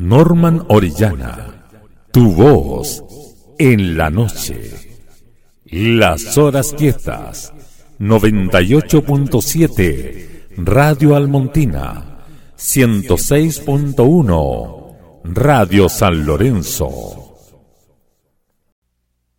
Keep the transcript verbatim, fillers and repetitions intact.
Norman Orellana, tu voz en la noche. Las horas quietas, noventa y ocho punto siete, Radio Almontina, ciento seis punto uno, Radio San Lorenzo.